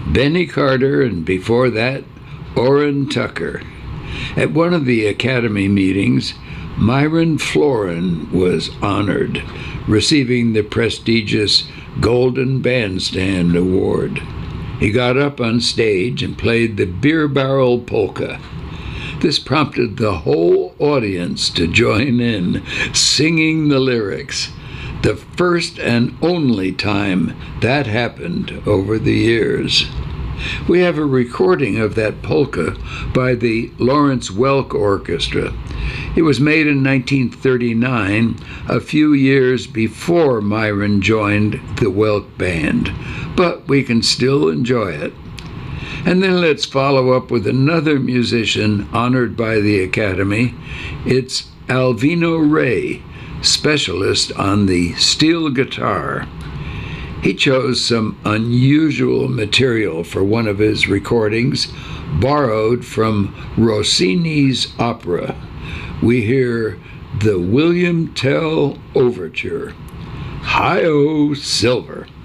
Benny Carter, and before that, Orrin Tucker. At one of the Academy meetings, Myron Floren was honored, receiving the prestigious Golden Bandstand Award. He got up on stage and played the Beer Barrel Polka. This prompted the whole audience to join in, singing the lyrics. The first and only time that happened over the years. We have a recording of that polka by the Lawrence Welk Orchestra. It was made in 1939, a few years before Myron joined the Welk Band, but we can still enjoy it. And then let's follow up with another musician honored by the Academy. It's Alvino Rey, specialist on the steel guitar. He chose some unusual material for one of his recordings, borrowed from Rossini's opera. We hear the William Tell Overture. Hi-O Silver.